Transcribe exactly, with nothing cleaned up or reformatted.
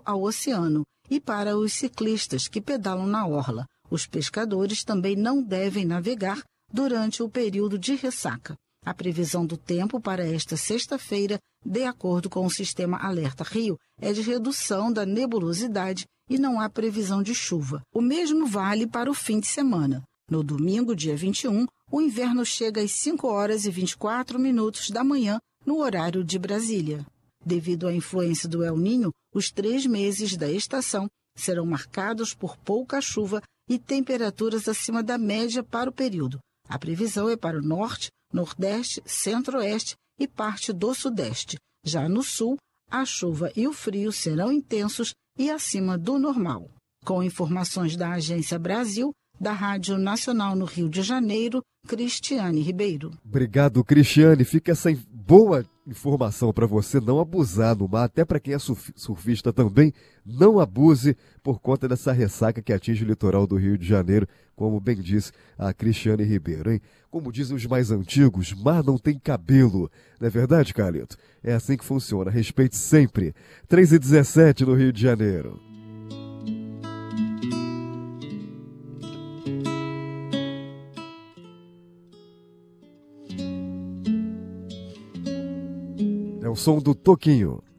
ao oceano e para os ciclistas que pedalam na orla. Os pescadores também não devem navegar durante o período de ressaca. A previsão do tempo para esta sexta-feira, de acordo com o Sistema Alerta Rio, é de redução da nebulosidade e não há previsão de chuva. O mesmo vale para o fim de semana. No domingo, dia vinte e um, o inverno chega às cinco horas e vinte e quatro minutos da manhã, no horário de Brasília. Devido à influência do El Niño, os três meses da estação serão marcados por pouca chuva e temperaturas acima da média para o período. A previsão é para o norte, nordeste, centro-oeste e parte do sudeste. Já no sul, a chuva e o frio serão intensos e acima do normal. Com informações da Agência Brasil, da Rádio Nacional no Rio de Janeiro, Cristiane Ribeiro. Obrigado, Cristiane. Fica essa boa informação para você não abusar no mar, até para quem é surfista também, não abuse por conta dessa ressaca que atinge o litoral do Rio de Janeiro, como bem disse a Cristiane Ribeiro, hein? Como dizem os mais antigos, mar não tem cabelo. Não é verdade, Carlito? É assim que funciona. Respeite sempre. três e dezessete no Rio de Janeiro. É o som do Toquinho.